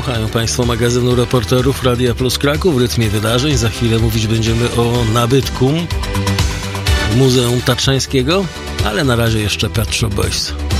Słuchają Państwo magazynu reporterów Radia Plus Kraków w rytmie wydarzeń. Za chwilę mówić będziemy o nabytku Muzeum Tatrzańskiego, ale na razie jeszcze Pet Shop Boys.